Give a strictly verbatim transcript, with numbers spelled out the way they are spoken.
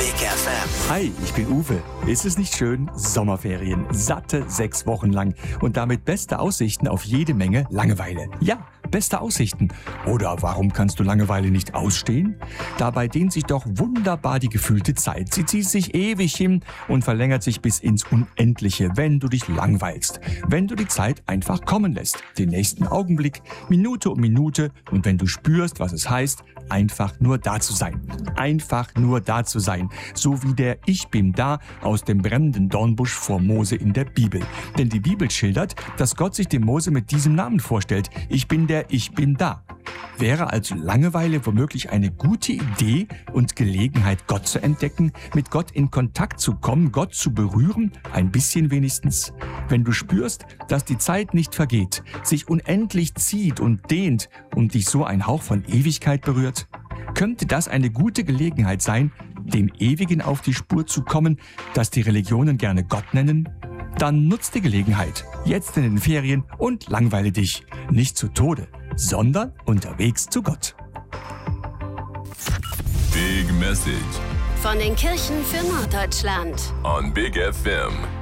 Big F M. Hi, ich bin Uwe. Ist es nicht schön? Sommerferien, satte sechs Wochen lang und damit beste Aussichten auf jede Menge Langeweile. Ja, beste Aussichten. Oder warum kannst du Langeweile nicht ausstehen? Dabei dehnt sich doch wunderbar die gefühlte Zeit. Sie zieht sich ewig hin und verlängert sich bis ins Unendliche, wenn du dich langweilst. Wenn du die Zeit einfach kommen lässt. Den nächsten Augenblick, Minute um Minute und wenn du spürst, was es heißt, einfach nur da zu sein. Einfach nur da zu sein. So wie der Ich bin da aus dem brennenden Dornbusch vor Mose in der Bibel. Denn die Bibel schildert, dass Gott sich dem Mose mit diesem Namen vorstellt. Ich bin der Ich bin da. Wäre also Langeweile womöglich eine gute Idee und Gelegenheit, Gott zu entdecken, mit Gott in Kontakt zu kommen, Gott zu berühren, ein bisschen wenigstens? Wenn du spürst, dass die Zeit nicht vergeht, sich unendlich zieht und dehnt und dich so ein Hauch von Ewigkeit berührt, könnte das eine gute Gelegenheit sein, dem Ewigen auf die Spur zu kommen, das die Religionen gerne Gott nennen? Dann nutz die Gelegenheit, jetzt in den Ferien und langweile dich, nicht zu Tode, sondern unterwegs zu Gott. Big Message Von den Kirchen für Norddeutschland. on Big F M.